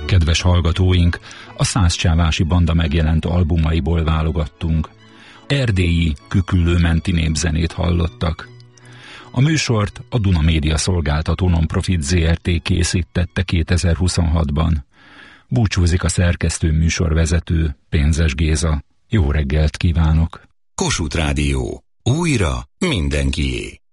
Kedves hallgatóink, a Szászcsávási Banda megjelent albumaiból válogattunk. Erdélyi küküllőmenti népzenét hallottak. A műsort a Duna Média Szolgáltató Nonprofit Zrt. Készítette 2026-ban. Búcsúzik a szerkesztő műsorvezető, Pénzes Géza. Jó reggelt kívánok! Kossuth Rádió. Újra mindenkié.